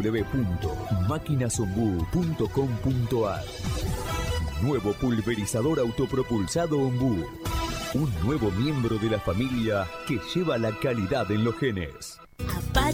www.maquinasombú.com.ar. Nuevo pulverizador autopropulsado Ombú. Un nuevo miembro de la familia que lleva la calidad en los genes. Apache